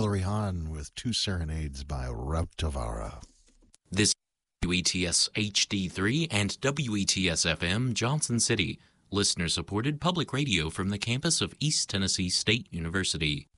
Hilary Hahn with Two Serenades by Raut Tavara. This is WETS HD3 and WETS FM Johnson City, listener-supported public radio from the campus of East Tennessee State University.